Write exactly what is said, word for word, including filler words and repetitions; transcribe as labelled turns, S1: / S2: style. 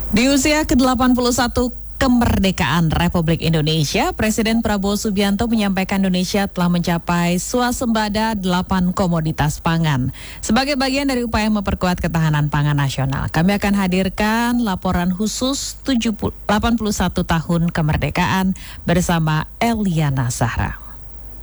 S1: Di usia ke delapan puluh satu kemerdekaan Republik Indonesia, Presiden Prabowo Subianto menyampaikan Indonesia telah mencapai swasembada delapan komoditas pangan. Sebagai bagian dari upaya memperkuat ketahanan pangan nasional, kami akan hadirkan laporan khusus delapan puluh satu tahun kemerdekaan bersama Eliana Zahra.